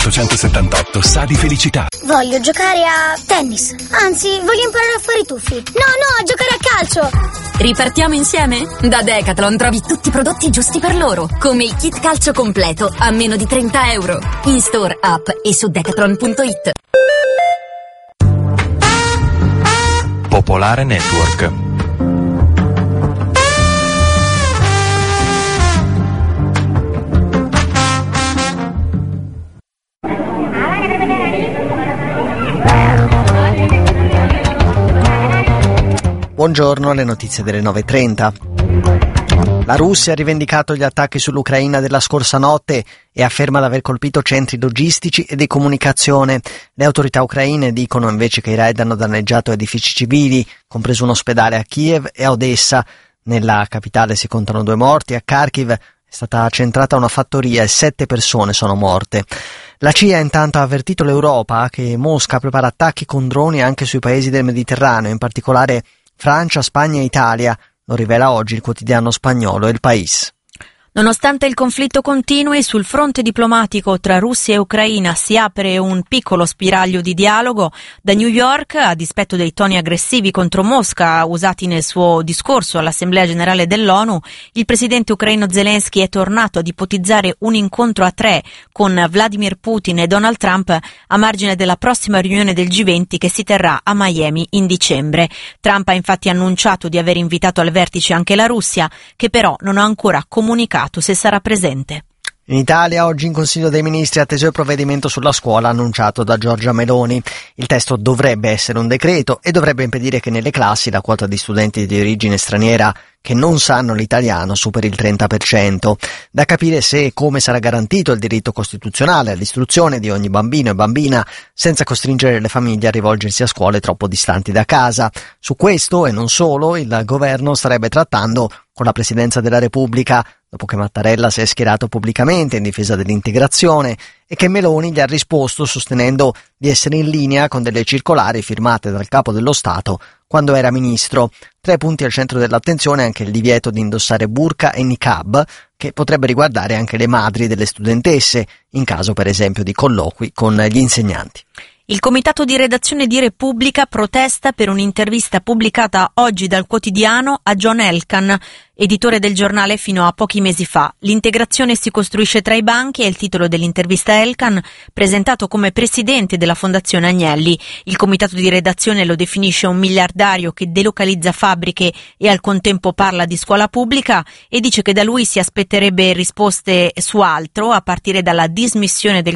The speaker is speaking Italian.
1878 sa di felicità. Voglio giocare a tennis. Anzi, voglio imparare a fare i tuffi. No, a giocare a calcio. Ripartiamo insieme? Da Decathlon trovi tutti i prodotti giusti per loro, come il kit calcio completo a meno di €30. In store, app e su decathlon.it. Popolare Network. Buongiorno, le notizie delle 9:30. La Russia ha rivendicato gli attacchi sull'Ucraina della scorsa notte e afferma di aver colpito centri logistici e di comunicazione. Le autorità ucraine dicono invece che i raid hanno danneggiato edifici civili, compreso un ospedale a Kiev e a Odessa. Nella capitale si contano 2 morti, a Kharkiv è stata centrata una fattoria e 7 persone sono morte. La CIA intanto ha avvertito l'Europa che Mosca prepara attacchi con droni anche sui paesi del Mediterraneo, in particolare Francia, Spagna e Italia, lo rivela oggi il quotidiano spagnolo El País. Nonostante il conflitto continui, sul fronte diplomatico tra Russia e Ucraina si apre un piccolo spiraglio di dialogo. Da New York, a dispetto dei toni aggressivi contro Mosca usati nel suo discorso all'Assemblea Generale dell'ONU, il presidente ucraino Zelensky è tornato ad ipotizzare un incontro a 3 con Vladimir Putin e Donald Trump a margine della prossima riunione del G20 che si terrà a Miami in dicembre. Trump ha infatti annunciato di aver invitato al vertice anche la Russia, che però non ha ancora comunicato se sarà presente. In Italia oggi in Consiglio dei Ministri è atteso il provvedimento sulla scuola annunciato da Giorgia Meloni. Il testo dovrebbe essere un decreto e dovrebbe impedire che nelle classi la quota di studenti di origine straniera che non sanno l'italiano superi il 30%. Da capire se e come sarà garantito il diritto costituzionale all'istruzione di ogni bambino e bambina senza costringere le famiglie a rivolgersi a scuole troppo distanti da casa. Su questo e non solo il governo starebbe trattando con la Presidenza della Repubblica, dopo che Mattarella si è schierato pubblicamente in difesa dell'integrazione e che Meloni gli ha risposto sostenendo di essere in linea con delle circolari firmate dal Capo dello Stato quando era ministro. 3 punti al centro dell'attenzione anche il divieto di indossare burqa e niqab, che potrebbe riguardare anche le madri delle studentesse, in caso per esempio di colloqui con gli insegnanti. Il comitato di redazione di Repubblica protesta per un'intervista pubblicata oggi dal quotidiano a John Elkann, editore del giornale fino a pochi mesi fa. L'integrazione si costruisce tra i banchi è il titolo dell'intervista a Elkann, presentato come presidente della Fondazione Agnelli. Il comitato di redazione lo definisce un miliardario che delocalizza fabbriche e al contempo parla di scuola pubblica e dice che da lui si aspetterebbe risposte su altro, a partire dalla dismissione del